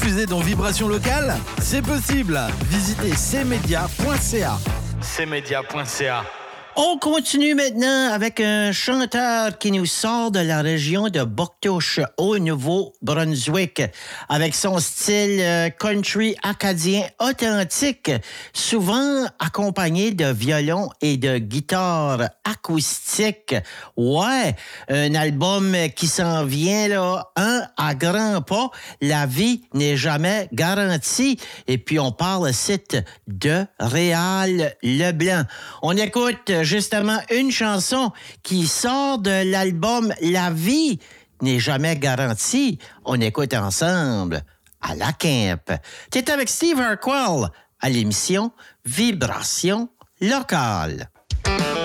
Diffuser dans Vibration Locale, c'est possible. Visitez cmedia.ca. cmedia.ca. On continue maintenant avec un chanteur qui nous sort de la région de Boctouche, au Nouveau-Brunswick, avec son style country acadien authentique, souvent accompagné de violon et de guitare acoustique. Ouais, un album qui s'en vient là, à grands pas. La vie n'est jamais garantie. Et puis on parle ici de Réal Leblanc. On écoute justement une chanson qui sort de l'album La vie n'est jamais garantie. On écoute ensemble à la Quimpe. T'es avec Steve Harquell à l'émission Vibration Locale.